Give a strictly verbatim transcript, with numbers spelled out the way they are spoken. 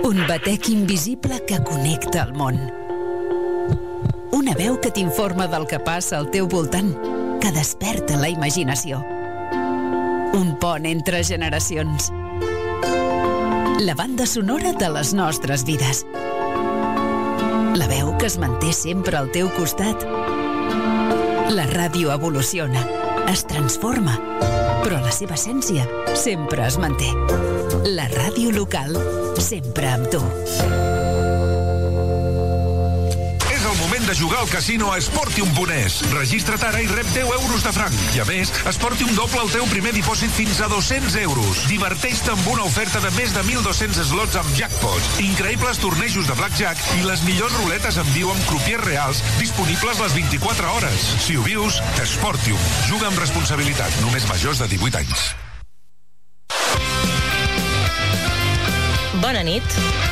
Un batec invisible que connecta el món. Una veu que t'informa del que passa al teu voltant, que desperta la imaginació. Un pont entre generacions. La banda sonora de les nostres vides. La veu que es manté sempre al teu costat. La ràdio evoluciona, es transforma, però la seva essència sempre es manté. La ràdio local, sempre amb tu. És el moment de jugar al casino a Sportium punt es. Registra't ara i rep deu euros de franc. I a més, Sportium dobla el teu primer dipòsit fins a dos-cents euros. Diverteix-te amb una oferta de més de mil dos-cents slots amb jackpots, increïbles tornejos de blackjack i les millors ruletes en viu amb crupiers reals disponibles les vint-i-quatre hores. Si ho vius, Sportium. Juga amb responsabilitat. Només majors de divuit anys. Bona nit.